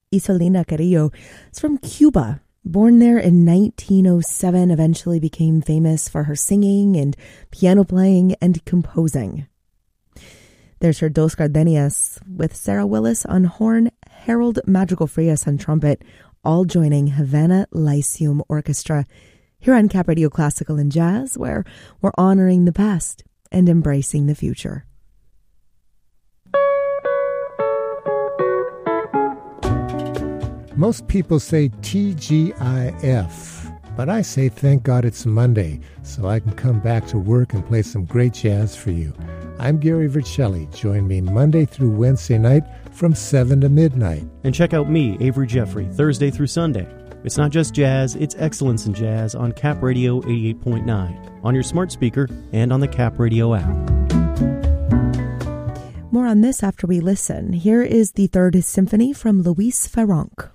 Isolina Carrillo is from Cuba. Born there in 1907, eventually became famous for her singing and piano playing and composing. There's her Dos Gardenias with Sarah Willis on horn, Harold Madrigal Frias on trumpet, all joining Havana Lyceum Orchestra here on Cap Radio Classical and Jazz, where we're honoring the past and embracing the future. Most people say TGIF, but I say thank God it's Monday, so I can come back to work and play some great jazz for you. I'm Gary Vercelli. Join me Monday through Wednesday night from 7 to midnight. And check out me, Avery Jeffrey, Thursday through Sunday. It's not just jazz, it's excellence in jazz on Cap Radio 88.9, on your smart speaker, and on the Cap Radio app. More on this after we listen. Here is the Third Symphony from Luis Ferronk.